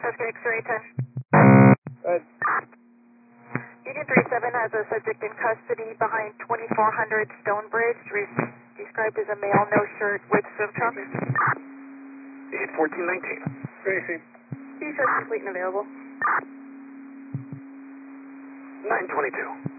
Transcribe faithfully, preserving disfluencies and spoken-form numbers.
Husky X-ray ten. Good. Union three seven has a subject in custody behind twenty-four hundred Stonebridge, re- described as a male, no shirt, with swim trunks. eight fourteen nineteen. Tracy. He says complete and available. nine twenty-two.